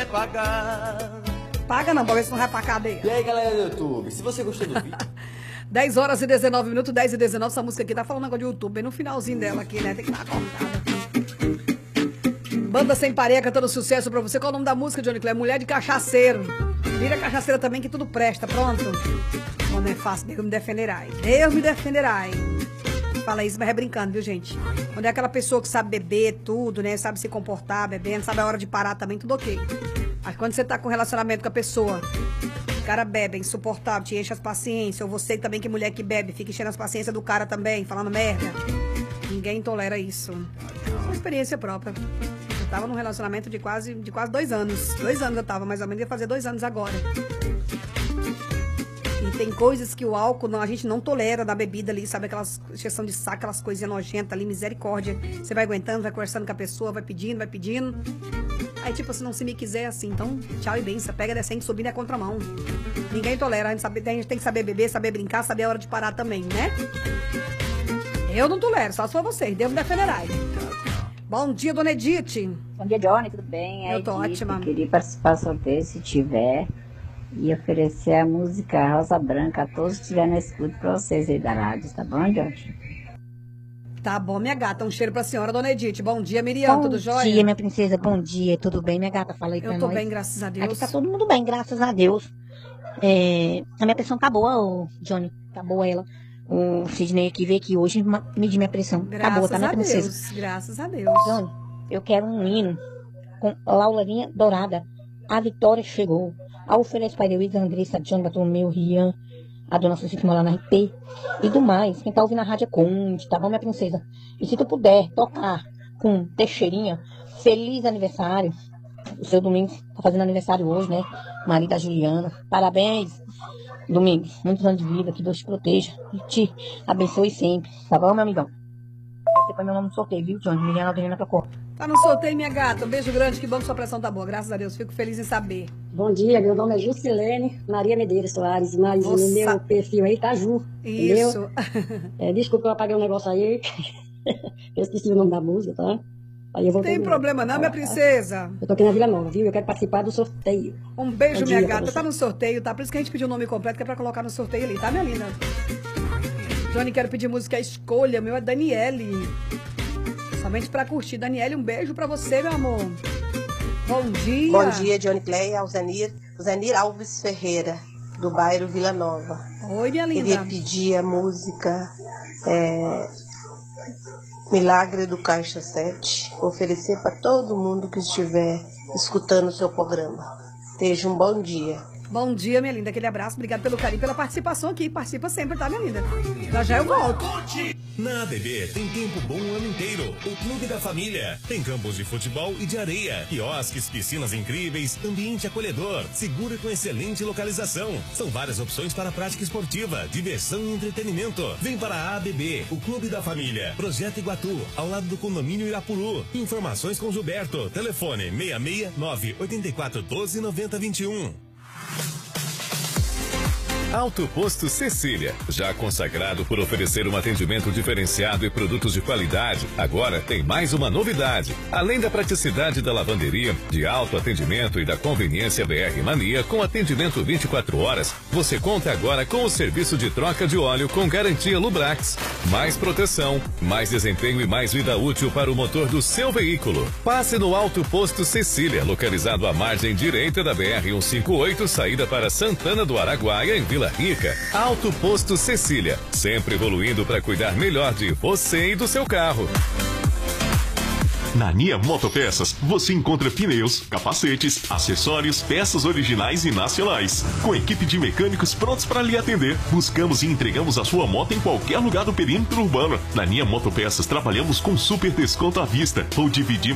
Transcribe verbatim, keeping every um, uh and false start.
pagar. Paga não, pra ver se não vai pra cadeia. E aí, galera do YouTube, se você gostou do vídeo... dez horas e dezenove minutos, dez e dezenove, essa música aqui tá falando negócio de YouTube, bem no finalzinho dela aqui, né? Tem que dar uma cortada. Banda Sem Pareia cantando sucesso pra você. Qual é o nome da música, Johnny Clé? Mulher de Cachaceiro. Vira cachaceira também, que tudo presta, pronto. Não é fácil, Deus me defenderá. Deus me defenderá. Fala isso, mas é brincando, viu, gente? Quando é aquela pessoa que sabe beber tudo, né? Sabe se comportar bebendo, sabe a hora de parar também, tudo ok. Mas quando você tá com relacionamento com a pessoa, o cara bebe, é insuportável, te enche as paciências, ou você também, que mulher que bebe, fica enchendo as paciências do cara também, falando merda. Ninguém tolera isso. É uma experiência própria. Eu tava num relacionamento de quase, de quase dois anos. Dois anos eu tava, mais ou menos, ia fazer dois anos agora. E tem coisas que o álcool, não, a gente não tolera da bebida ali, sabe? Aquelas exceção de saco, aquelas coisinhas nojentas ali, misericórdia. Você vai aguentando, vai conversando com a pessoa, vai pedindo, vai pedindo. Aí, tipo, se não se me quiser assim, então, tchau e benção. Pega descendo, subindo é contramão. Ninguém tolera, a gente, sabe, a gente tem que saber beber, saber brincar, saber a hora de parar também, né? Eu não tolero, só se for vocês, Deus me defenderá. Bom dia, dona Edith. Bom dia, Johnny, tudo bem? Eu tô Edith, ótima. Eu queria participar do sorteio, se tiver, e oferecer a música Rosa Branca a todos que estiverem na escuta pra vocês aí da rádio, tá bom, Johnny? Tá bom, minha gata. Um cheiro pra senhora, dona Edith. Bom dia, Miriam. Bom Tudo jóia? Bom dia, minha princesa. Bom dia. Tudo bem, minha gata? Fala aí pra Eu tô nós. bem, graças a Deus. Aqui tá todo mundo bem, graças a Deus. É, a minha pressão tá boa, ô, Johnny. Tá boa ela. O Sidney aqui veio aqui hoje medir minha pressão. Graças tá boa, tá, minha a princesa? Deus. Graças a Deus. Johnny, eu quero um hino com Laurarinha Dourada. A vitória chegou. A oferece para eu, Isa, Andressa, Johnny, Bartolomeu, Rian, a dona Suzy que mora na R P e do mais. Quem tá ouvindo a rádio é Conde, tá bom, minha princesa? E se tu puder tocar com Teixeirinha, feliz aniversário. O seu Domingos tá fazendo aniversário hoje, né? Marido da Juliana. Parabéns, Domingos. Muitos anos de vida, que Deus te proteja e te abençoe sempre. Tá bom, meu amigão? Você põe meu nome no sorteio, viu, Johnny? Liliana Aldenina Cacó. Tá no sorteio, minha gata. Um beijo grande, que bom que sua pressão tá boa. Graças a Deus, fico feliz em saber. Bom dia, meu nome é Juscelene Maria Medeiros Soares, mas Nossa. no meu perfil aí tá Ju. Isso. É, desculpa, eu apaguei um negócio aí. Eu esqueci o nome da música, tá? Aí eu Não tem problema não, minha princesa. Eu tô aqui na Vila Nova, viu? Eu quero participar do sorteio. Um beijo, Bom minha dia gata. Tá no sorteio, tá? Por isso que a gente pediu o nome completo, que é pra colocar no sorteio ali, tá, minha linda? Johnny, quero pedir música Escolha. Meu é Daniele. Somente pra curtir. Daniele, um beijo pra você, meu amor. Bom dia. Bom dia, Johnny Clay, ao Zenir, Zenir Alves Ferreira, do bairro Vila Nova. Oi, minha linda. Queria pedir a música é, Milagre do Caixa sete, oferecer para todo mundo que estiver escutando o seu programa. Seja um bom dia. Bom dia, minha linda. Aquele abraço. Obrigada pelo carinho, pela participação aqui. Participa sempre, tá, minha linda? Já já eu volto. Na A B B tem tempo bom o ano inteiro. O Clube da Família tem campos de futebol e de areia, quiosques, piscinas incríveis, ambiente acolhedor, seguro e com excelente localização. São várias opções para prática esportiva, diversão e entretenimento. Vem para a A B B, o Clube da Família, Projeto Iguatu, ao lado do condomínio Irapuru. Informações com Gilberto. Telefone seis seis nove oito quatro um dois nove zero dois um. Auto Posto Cecília, já consagrado por oferecer um atendimento diferenciado e produtos de qualidade, agora tem mais uma novidade. Além da praticidade da lavanderia, de alto atendimento e da conveniência B R Mania com atendimento vinte e quatro horas, você conta agora com o serviço de troca de óleo com garantia Lubrax. Mais proteção, mais desempenho e mais vida útil para o motor do seu veículo. Passe no Auto Posto Cecília, localizado à margem direita da B R cento e cinquenta e oito, saída para Santana do Araguaia, em Vila Rica. Auto Posto Cecília, sempre evoluindo para cuidar melhor de você e do seu carro. Na Nia Motopeças, você encontra pneus, capacetes, acessórios, peças originais e nacionais. Com equipe de mecânicos prontos para lhe atender, buscamos e entregamos a sua moto em qualquer lugar do perímetro urbano. Na Nia Motopeças, trabalhamos com super desconto à vista ou dividimos